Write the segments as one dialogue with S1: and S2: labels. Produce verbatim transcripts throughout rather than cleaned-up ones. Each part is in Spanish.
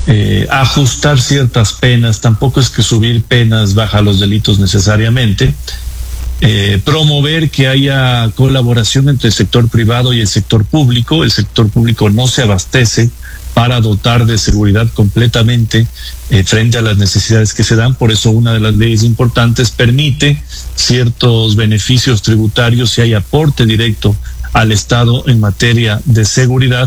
S1: eh, ajustar ciertas penas, tampoco es que subir penas baja los delitos necesariamente, eh, promover que haya colaboración entre el sector privado y el sector público. El sector público no se abastece para dotar de seguridad completamente eh, frente a las necesidades que se dan. Por eso una de las leyes importantes permite ciertos beneficios tributarios si hay aporte directo al Estado en materia de seguridad.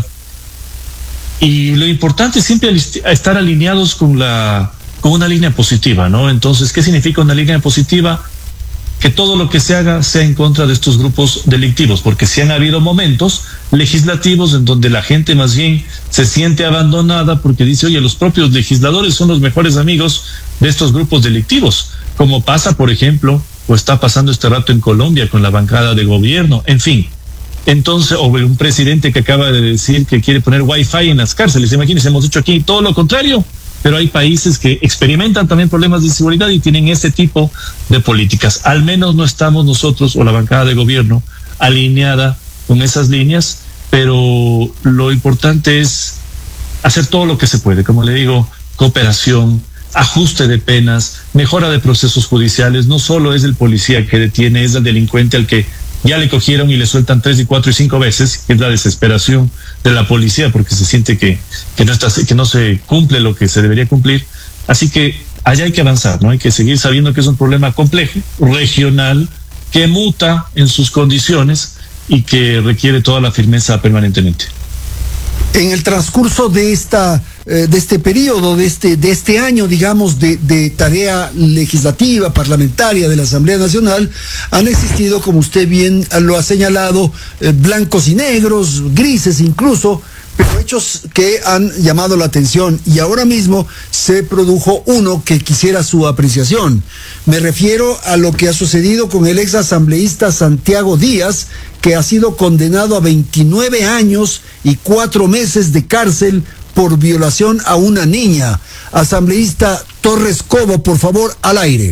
S1: Y lo importante es siempre estar alineados con la con una línea positiva, ¿no? Entonces, ¿qué significa una línea positiva? Que todo lo que se haga sea en contra de estos grupos delictivos, porque sí han habido momentos legislativos en donde la gente más bien se siente abandonada porque dice, oye, los propios legisladores son los mejores amigos de estos grupos delictivos, como pasa, por ejemplo, o está pasando este rato en Colombia con la bancada de gobierno, en fin. Entonces, o un presidente que acaba de decir que quiere poner wifi en las cárceles. Imagínense, hemos dicho aquí todo lo contrario, pero hay países que experimentan también problemas de seguridad y tienen este tipo de políticas. Al menos no estamos nosotros o la bancada de gobierno alineada con esas líneas, pero lo importante es hacer todo lo que se puede. Como le digo, cooperación, ajuste de penas, mejora de procesos judiciales. No solo es el policía que detiene, es el delincuente al que ya le cogieron y le sueltan tres y cuatro y cinco veces, que es la desesperación de la policía porque se siente que, que no está, que no se cumple lo que se debería cumplir. Así que allá hay que avanzar, ¿no? Hay que seguir sabiendo que es un problema complejo, regional, que muta en sus condiciones y que requiere toda la firmeza permanentemente.
S2: En el transcurso de esta eh, de este periodo, de este de este año, digamos, de, de tarea legislativa, parlamentaria de la Asamblea Nacional, han existido, como usted bien lo ha señalado, eh, blancos y negros, grises incluso, pero hechos que han llamado la atención, y ahora mismo se produjo uno que quisiera su apreciación. Me refiero a lo que ha sucedido con el ex asambleísta Santiago Díaz, que ha sido condenado a veintinueve años y cuatro meses de cárcel por violación a una niña. Asambleísta Torres Cobo, por favor, al aire.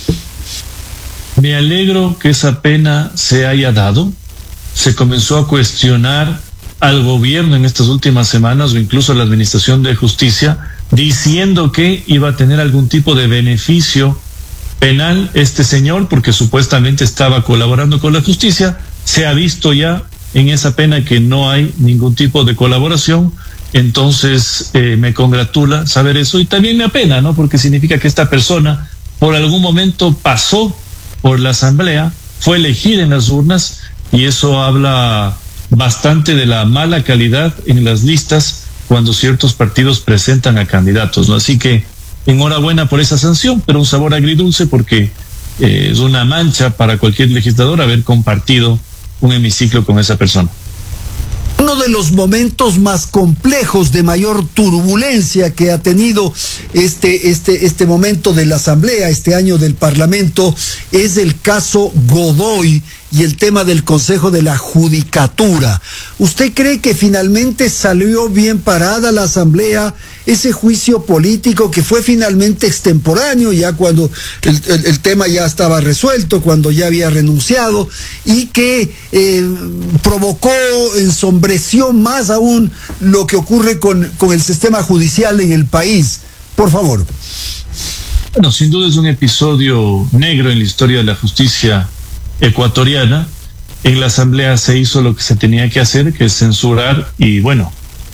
S1: Me alegro que esa pena se haya dado. Se comenzó a cuestionar al gobierno en estas últimas semanas o incluso a la Administración de Justicia, diciendo que iba a tener algún tipo de beneficio penal este señor porque supuestamente estaba colaborando con la justicia. Se ha visto ya en esa pena que no hay ningún tipo de colaboración. Entonces eh, me congratula saber eso y también me apena, ¿no? Porque significa que esta persona por algún momento pasó por la asamblea, fue elegida en las urnas y eso habla bastante de la mala calidad en las listas cuando ciertos partidos presentan a candidatos, ¿no? Así que enhorabuena por esa sanción, pero un sabor agridulce porque eh, es una mancha para cualquier legislador haber compartido un hemiciclo con esa persona.
S2: Uno de los momentos más complejos, de mayor turbulencia que ha tenido este, este, este momento de la Asamblea, este año del Parlamento, es el caso Godoy y el tema del Consejo de la Judicatura. ¿Usted cree que finalmente salió bien parada la Asamblea? Ese juicio político que fue finalmente extemporáneo, ya cuando el, el, el tema ya estaba resuelto, cuando ya había renunciado, y que eh, provocó, ensombreció más aún lo que ocurre con, con el sistema judicial en el país. Por favor.
S1: Bueno, sin duda es un episodio negro en la historia de la justicia ecuatoriana. En la Asamblea se hizo lo que se tenía que hacer, que es censurar y bueno,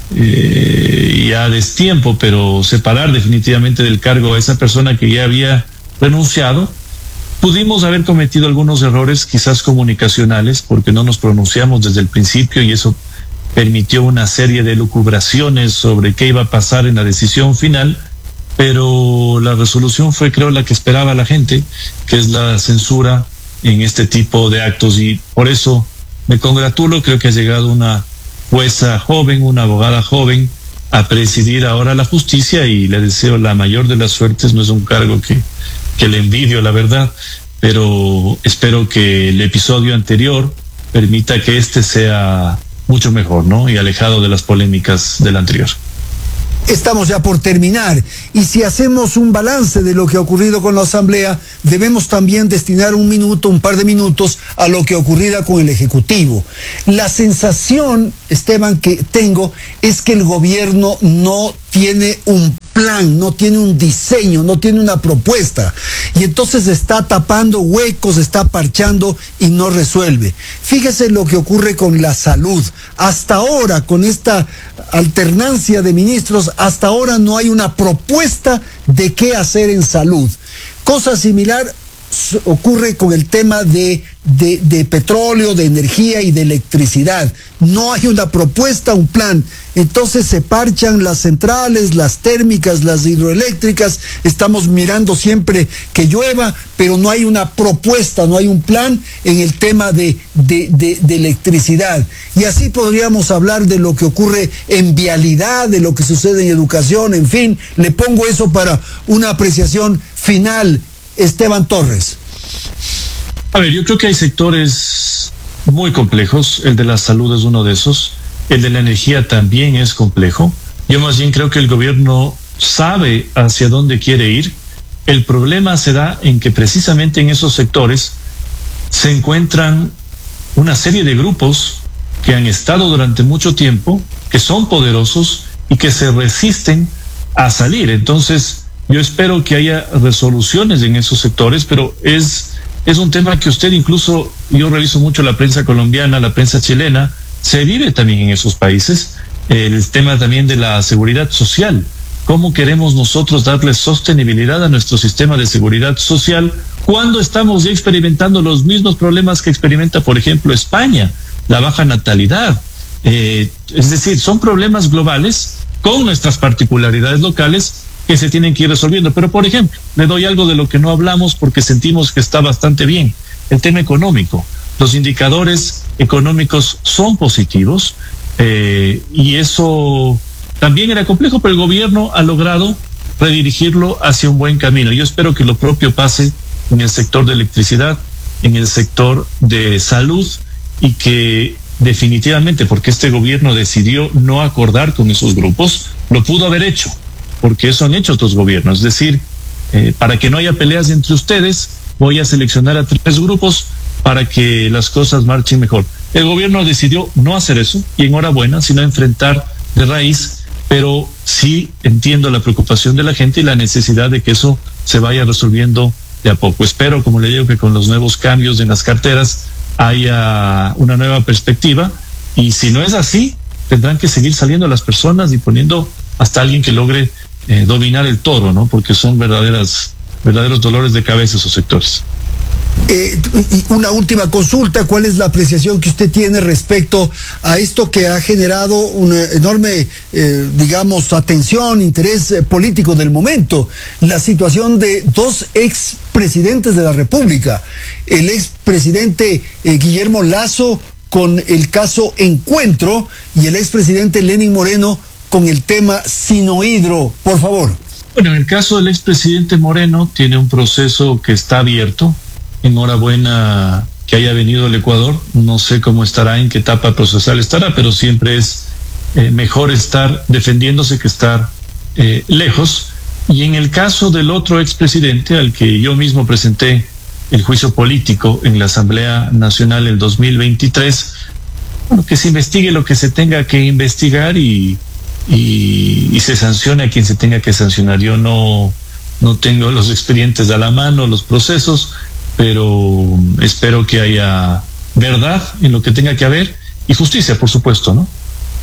S1: eh, ya a destiempo, pero separar definitivamente del cargo a esa persona que ya había renunciado. Pudimos haber cometido algunos errores, quizás comunicacionales, porque no nos pronunciamos desde el principio y eso permitió una serie de elucubraciones sobre qué iba a pasar en la decisión final, pero la resolución fue, creo, la que esperaba la gente, que es la censura en este tipo de actos, y por eso me congratulo. Creo que ha llegado una jueza joven, una abogada joven a presidir ahora la justicia y le deseo la mayor de las suertes. No es un cargo que, que le envidio, la verdad, pero espero que el episodio anterior permita que este sea mucho mejor, ¿no? Y alejado de las polémicas del anterior.
S2: Estamos ya por terminar y si hacemos un balance de lo que ha ocurrido con la Asamblea, debemos también destinar un minuto, un par de minutos a lo que ocurrirá con el Ejecutivo. La sensación, Esteban, que tengo es que el gobierno no tiene un plan, no tiene un diseño, no tiene una propuesta y entonces está tapando huecos, está parchando y no resuelve. Fíjese lo que ocurre con la salud. Hasta ahora, con esta alternancia de ministros, hasta ahora no hay una propuesta de qué hacer en salud. Cosa similar ocurre con el tema de, de, de petróleo, de energía y de electricidad. No hay una propuesta, un plan. Entonces se parchan las centrales, las térmicas, las hidroeléctricas. Estamos mirando siempre que llueva, pero no hay una propuesta, no hay un plan en el tema de, de, de, de electricidad. Y así podríamos hablar de lo que ocurre en vialidad, de lo que sucede en educación, en fin. Le pongo eso para una apreciación final. Esteban Torres.
S1: A ver, yo creo que hay sectores muy complejos. El de la salud es uno de esos. El de la energía también es complejo. Yo más bien creo que el gobierno sabe hacia dónde quiere ir. El problema se da en que precisamente en esos sectores se encuentran una serie de grupos que han estado durante mucho tiempo, que son poderosos y que se resisten a salir. Entonces, yo espero que haya resoluciones en esos sectores, pero es, es un tema que usted incluso, yo reviso mucho la prensa colombiana, la prensa chilena, se vive también en esos países, el tema también de la seguridad social. ¿Cómo queremos nosotros darle sostenibilidad a nuestro sistema de seguridad social cuando estamos ya experimentando los mismos problemas que experimenta, por ejemplo, España, la baja natalidad? Eh, es decir, son problemas globales con nuestras particularidades locales que se tienen que ir resolviendo. Pero, por ejemplo, le doy algo de lo que no hablamos porque sentimos que está bastante bien. El tema económico. Los indicadores económicos son positivos eh, y eso también era complejo, pero el gobierno ha logrado redirigirlo hacia un buen camino. Yo espero que lo propio pase en el sector de electricidad, en el sector de salud y que definitivamente, porque este gobierno decidió no acordar con esos grupos, lo pudo haber hecho, porque eso han hecho otros gobiernos. Es decir, eh, para que no haya peleas entre ustedes, voy a seleccionar a tres grupos para que las cosas marchen mejor. El gobierno decidió no hacer eso, y enhorabuena, sino enfrentar de raíz, pero sí entiendo la preocupación de la gente y la necesidad de que eso se vaya resolviendo de a poco. Espero, como le digo, que con los nuevos cambios en las carteras haya una nueva perspectiva, y si no es así, tendrán que seguir saliendo las personas y poniendo hasta alguien que logre eh, dominar el toro, ¿no? Porque son verdaderas, verdaderos dolores de cabeza esos sectores.
S2: Eh, y una última consulta, ¿cuál es la apreciación que usted tiene respecto a esto que ha generado una enorme, eh, digamos, atención, interés eh, político del momento? La situación de dos expresidentes de la República, el expresidente eh, Guillermo Lasso con el caso Encuentro y el expresidente Lenín Moreno con el tema Sinohidro. Por favor.
S1: Bueno, en el caso del expresidente Moreno tiene un proceso que está abierto. Enhorabuena que haya venido al Ecuador. No sé cómo estará, en qué etapa procesal estará, pero siempre es eh, mejor estar defendiéndose que estar eh, lejos. Y en el caso del otro expresidente, al que yo mismo presenté el juicio político en la Asamblea Nacional el dos mil veintitrés, bueno, que se investigue lo que se tenga que investigar y, y, y se sancione a quien se tenga que sancionar. Yo no, no tengo los expedientes a la mano, los procesos, pero espero que haya verdad en lo que tenga que haber y justicia, por supuesto, ¿no?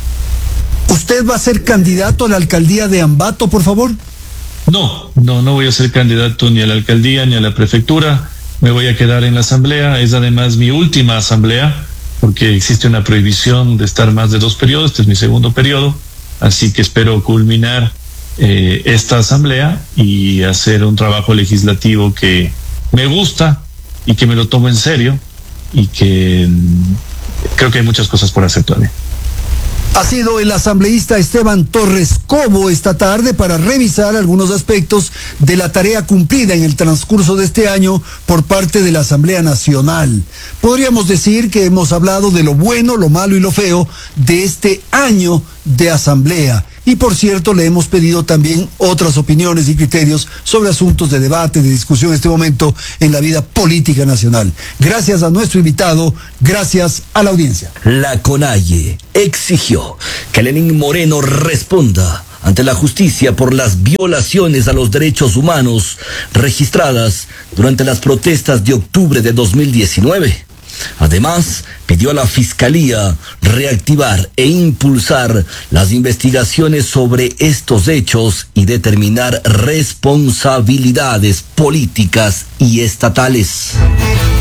S2: ¿Usted va a ser candidato a la alcaldía de Ambato, por favor?
S1: No, no, no voy a ser candidato ni a la alcaldía ni a la prefectura. Me voy a quedar en la asamblea. Es además mi última asamblea, porque existe una prohibición de estar más de dos periodos. Este es mi segundo periodo, así que espero culminar eh, esta asamblea y hacer un trabajo legislativo que me gusta y que me lo tomo en serio y que mmm, creo que hay muchas cosas por hacer todavía.
S2: Ha sido el asambleísta Esteban Torres Cobo esta tarde para revisar algunos aspectos de la tarea cumplida en el transcurso de este año por parte de la Asamblea Nacional. Podríamos decir que hemos hablado de lo bueno, lo malo y lo feo de este año de asamblea. y por cierto le hemos pedido también otras opiniones y criterios sobre asuntos de debate, de discusión en este momento en la vida política nacional. Gracias a nuestro invitado, gracias a la audiencia.
S3: La CONAIE exigió que Lenín Moreno responda ante la justicia por las violaciones a los derechos humanos registradas durante las protestas de octubre de dos mil diecinueve. Además, pidió a la Fiscalía reactivar e impulsar las investigaciones sobre estos hechos y determinar responsabilidades políticas y estatales.